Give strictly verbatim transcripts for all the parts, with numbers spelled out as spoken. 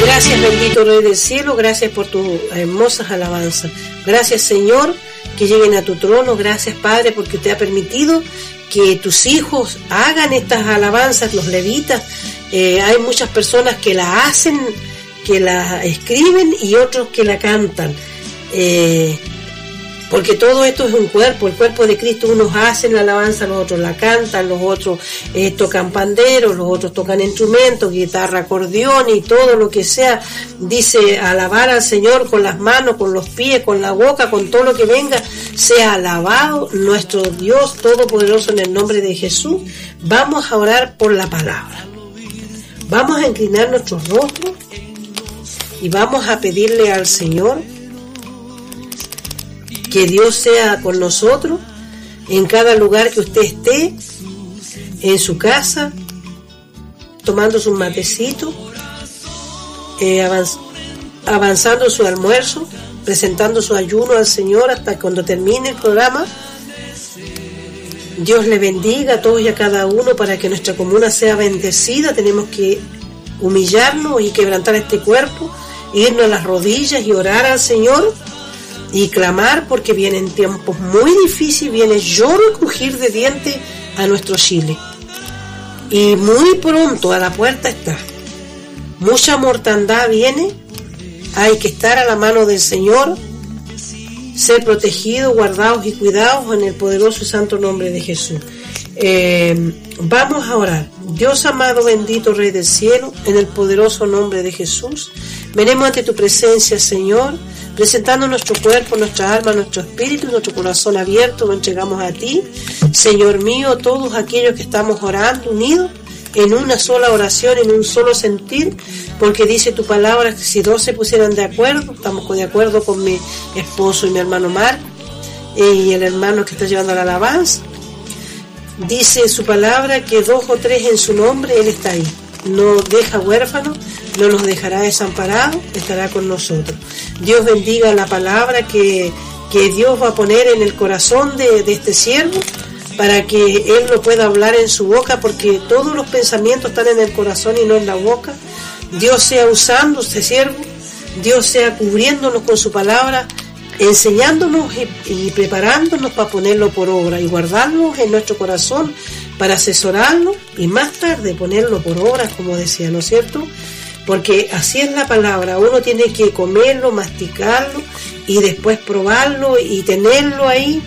Gracias, bendito Rey del Cielo, gracias por tus hermosas alabanzas. Gracias, Señor, que lleguen a tu trono. Gracias, Padre, porque te ha permitido que tus hijos hagan estas alabanzas, los levitas. Eh, hay muchas personas que la hacen, que la escriben y otros que la cantan. Eh, porque todo esto es un cuerpo, el cuerpo de Cristo. Unos hacen la alabanza, los otros la cantan, los otros eh, tocan panderos, los otros tocan instrumentos, guitarra, acordeón y todo lo que sea. Dice alabar al Señor con las manos, con los pies, con la boca, con todo lo que venga. Sea alabado nuestro Dios Todopoderoso en el nombre de Jesús. Vamos a orar por la palabra. Vamos a inclinar nuestros rostros y vamos a pedirle al Señor que Dios sea con nosotros en cada lugar que usted esté, en su casa, tomando su matecito, eh, avanz, avanzando su almuerzo, presentando su ayuno al Señor hasta cuando termine el programa. Dios le bendiga a todos y a cada uno para que nuestra comuna sea bendecida. Tenemos que humillarnos y quebrantar este cuerpo, irnos a las rodillas y orar al Señor y clamar, porque vienen tiempos muy difíciles, viene lloro y crujir de dientes a nuestro Chile. Y muy pronto a la puerta está. Mucha mortandad viene, hay que estar a la mano del Señor, ser protegidos, guardados y cuidados en el poderoso y santo nombre de Jesús. Eh, vamos a orar. Dios amado, bendito Rey del Cielo, en el poderoso nombre de Jesús, venimos ante tu presencia, Señor, presentando nuestro cuerpo, nuestra alma, nuestro espíritu, nuestro corazón abierto, lo entregamos a ti, Señor mío, todos aquellos que estamos orando, unidos en una sola oración, en un solo sentir, porque dice tu palabra que si dos se pusieran de acuerdo, estamos de acuerdo con mi esposo y mi hermano Marco, y el hermano que está llevando la alabanza. Dice su palabra que dos o tres en su nombre, Él está ahí. No deja huérfanos, no nos dejará desamparados, estará con nosotros. Dios bendiga la palabra que, que Dios va a poner en el corazón de, de este siervo, para que Él lo pueda hablar en su boca, porque todos los pensamientos están en el corazón y no en la boca. Dios sea usando este siervo, Dios sea cubriéndonos con su palabra, enseñándonos y, y preparándonos para ponerlo por obra y guardarlo en nuestro corazón para asesorarlo y más tarde ponerlo por obra, como decía, ¿no es cierto? Porque así es la palabra, uno tiene que comerlo, masticarlo y después probarlo y tenerlo ahí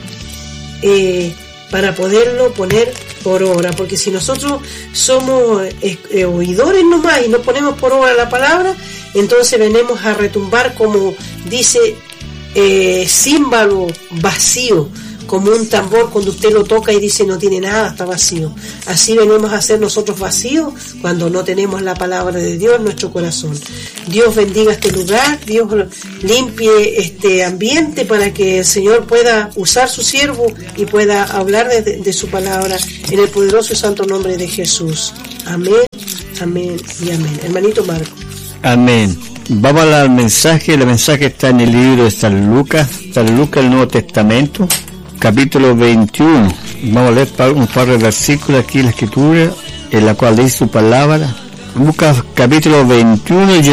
eh, para poderlo poner por obra, porque si nosotros somos eh, eh, oidores nomás y no ponemos por obra la palabra, entonces venimos a retumbar como dice Eh, címbalo vacío, como un tambor cuando usted lo toca y dice no tiene nada, está vacío. Así venimos a ser nosotros vacíos cuando no tenemos la palabra de Dios en nuestro corazón. Dios bendiga este lugar, Dios limpie este ambiente para que el Señor pueda usar su siervo y pueda hablar de, de, de su palabra en el poderoso y santo nombre de Jesús. Amén, amén y amén. Hermanito Marco. Amén. Vamos a hablar del mensaje. El mensaje está en el libro de San Lucas, San Lucas, el Nuevo Testamento, capítulo veintiuno. Vamos a leer un par de versículos aquí en la Escritura, en la cual dice su palabra. Lucas, capítulo veintiuno.